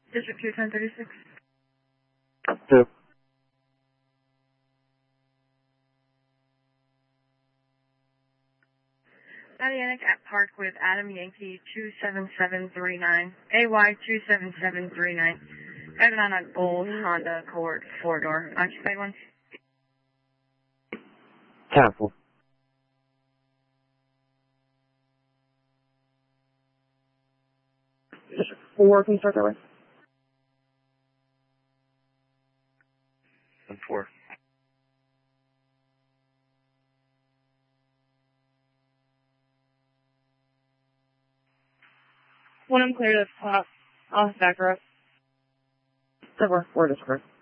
District 2, 1036. 2. Atlantic at Park with Adam Yankee 27739. AY 27739. Driving on a gold Honda Accord 4-door. Occupied one. Cancel. 4, can you start that way? 4. One, I'm clear to top off back row. 4 is correct.